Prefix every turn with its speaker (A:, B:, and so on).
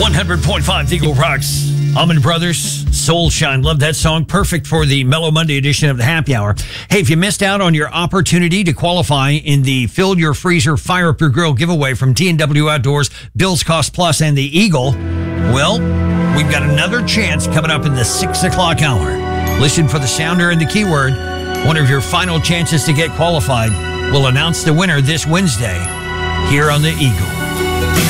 A: 100.5 Eagle Rocks. Almond Brothers, Soul Shine. Love that song. Perfect for the Mellow Monday edition of the Happy Hour. Hey, if you missed out on your opportunity to qualify in the Fill Your Freezer, Fire Up Your Grill giveaway from T&W Outdoors, Bill's Cost Plus, and the Eagle, well, we've got another chance coming up in the 6 o'clock hour. Listen for the sounder and the keyword. One of your final chances to get qualified. We'll announce the winner this Wednesday here on the Eagle.